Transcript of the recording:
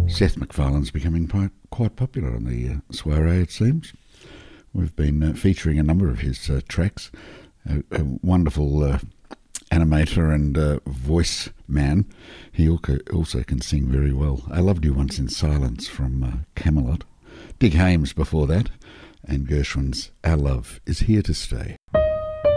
Seth MacFarlane's becoming quite popular on the soiree, it seems. We've been featuring a number of his tracks. A wonderful animator and voice man. He also can sing very well. I Loved You Once in Silence from Camelot. Dick Haymes before that. And Gershwin's Our Love Is Here to Stay.